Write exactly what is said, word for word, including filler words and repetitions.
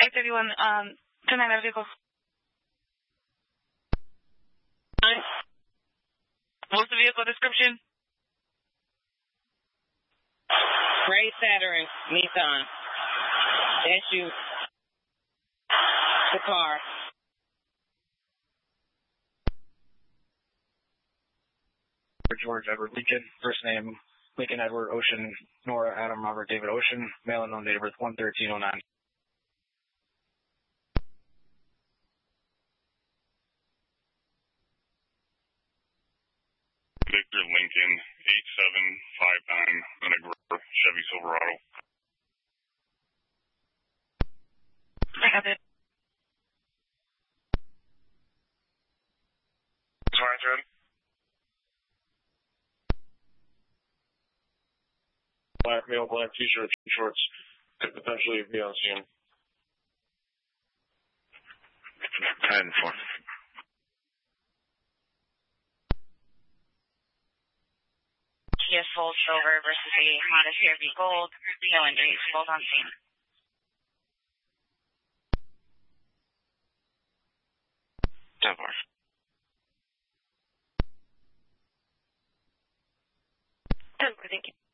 five thirty-one, um, turn that vehicle. What's the vehicle description? Gray Saturn, Nissan. S U. The car. George Edward Lincoln, first name Lincoln Edward Ocean, Nora Adam Robert David Ocean, male and known date of birth one thirteen oh nine. Victor Lincoln, eight seven five nine, in a Chevy Silverado. I got it. Science ready? Black male, black t-shirt, shorts, could potentially be on scene. ten four. Kia Soul Silver versus a Honda C R V Gold. No injuries, both on scene. ten four. ten four, thank you.